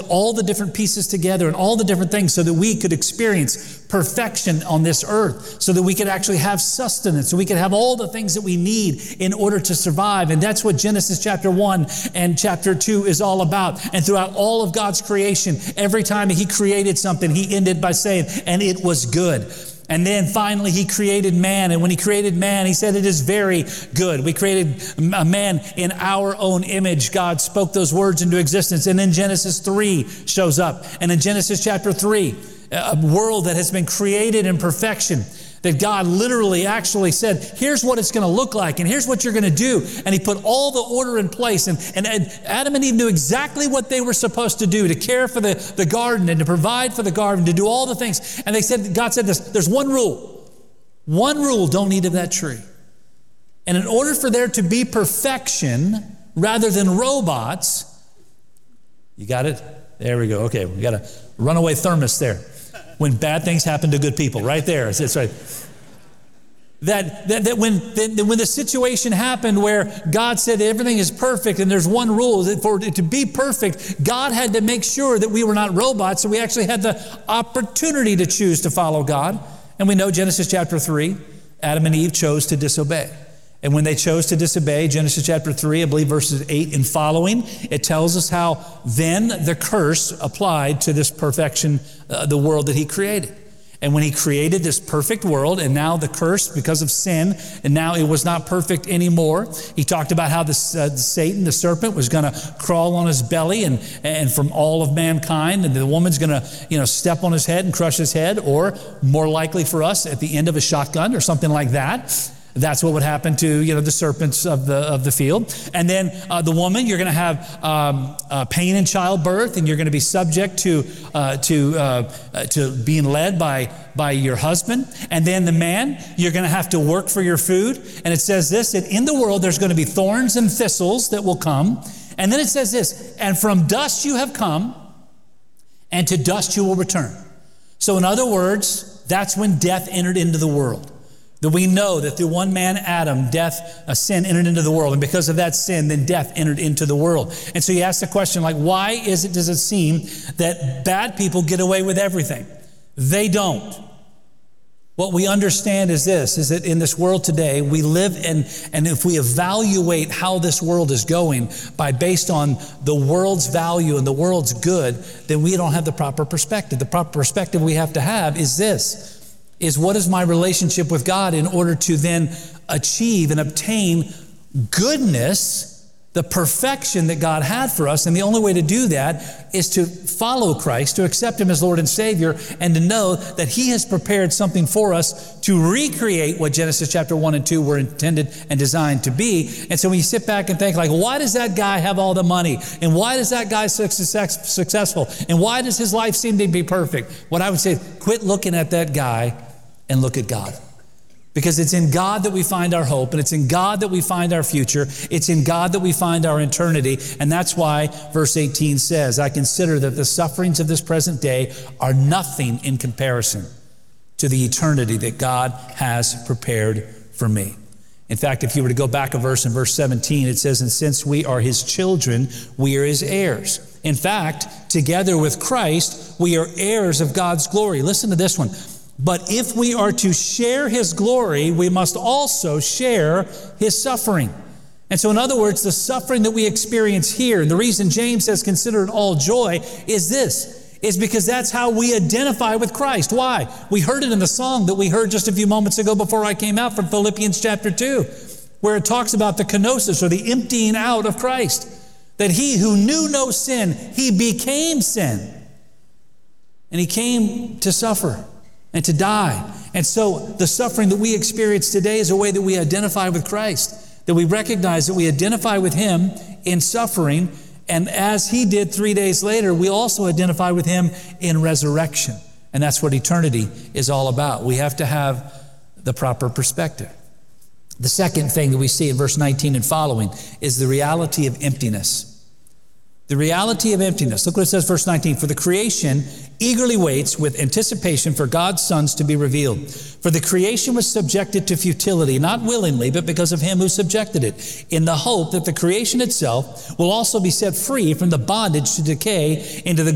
all the different pieces together and all the different things so that we could experience perfection on this earth, so that we could actually have sustenance, so we could have all the things that we need in order to survive. And that's what Genesis chapter 1 and chapter 2 is all about. And throughout all of God's creation, every time he created something, he ended by saying, and it was good. And then finally he created man. And when he created man, he said, it is very good. We created a man in our own image. God spoke those words into existence. And then Genesis 3 shows up. And in Genesis chapter 3, a world that has been created in perfection, that God literally actually said, here's what it's going to look like, and here's what you're going to do. And he put all the order in place. And Adam and Eve knew exactly what they were supposed to do, to care for the garden and to provide for the garden, to do all the things. And God said this, there's one rule. One rule, don't eat of that tree. And in order for there to be perfection rather than robots, you got it? There we go. Okay, we got a runaway thermos there. When bad things happen to good people, right there. It's right. That when the situation happened where God said everything is perfect and there's one rule, that for it to be perfect, God had to make sure that we were not robots, so we actually had the opportunity to choose to follow God. And we know Genesis chapter 3, Adam and Eve chose to disobey. And when they chose to disobey, Genesis chapter 3, I believe verses 8 and following, it tells us how then the curse applied to this perfection, the world that he created. And when he created this perfect world, and now the curse because of sin, and now it was not perfect anymore. He talked about how Satan, the serpent, was going to crawl on his belly and from all of mankind, and the woman's going to step on his head and crush his head, or more likely for us, at the end of a shotgun or something like that. That's what would happen to the serpents of the field. And then the woman, you're going to have pain in childbirth, and you're going to be subject to being led by your husband. And then the man, you're going to have to work for your food. And it says this, that in the world there's going to be thorns and thistles that will come. And then it says this, and from dust you have come, and to dust you will return. So in other words, that's when death entered into the world. That we know that through one man, Adam, sin entered into the world. And because of that sin, then death entered into the world. And so you ask the question, why does it seem that bad people get away with everything? They don't. What we understand is this, is that in this world today, we live in, and if we evaluate how this world is going based on the world's value and the world's good, then we don't have the proper perspective. The proper perspective we have to have is this, is what is my relationship with God in order to then achieve and obtain goodness, the perfection that God had for us. And the only way to do that is to follow Christ, to accept him as Lord and Savior, and to know that he has prepared something for us to recreate what Genesis chapter 1 and 2 were intended and designed to be. And so when you sit back and think, why does that guy have all the money? And why does that guy successful? And why does his life seem to be perfect? What I would say, quit looking at that guy and look at God. Because it's in God that we find our hope, and it's in God that we find our future. It's in God that we find our eternity. And that's why verse 18 says, I consider that the sufferings of this present day are nothing in comparison to the eternity that God has prepared for me. In fact, if you were to go back a verse in verse 17, it says, and since we are his children, we are his heirs. In fact, together with Christ, we are heirs of God's glory. Listen to this one. But if we are to share his glory, we must also share his suffering. And so in other words, the suffering that we experience here, and the reason James says consider it all joy is this, is because that's how we identify with Christ. Why? We heard it in the song that we heard just a few moments ago before I came out from Philippians chapter 2, where it talks about the kenosis, or the emptying out of Christ. That he who knew no sin, he became sin. And he came to suffer and to die. And so the suffering that we experience today is a way that we identify with Christ, that we recognize that we identify with him in suffering, and as he did 3 days later, we also identify with him in resurrection. And that's what eternity is all about. We have to have the proper perspective. The second thing that we see in verse 19 and following is the reality of emptiness. The reality of emptiness. Look what it says, verse 19. For the creation eagerly waits with anticipation for God's sons to be revealed. For the creation was subjected to futility, not willingly, but because of him who subjected it, in the hope that the creation itself will also be set free from the bondage to decay into the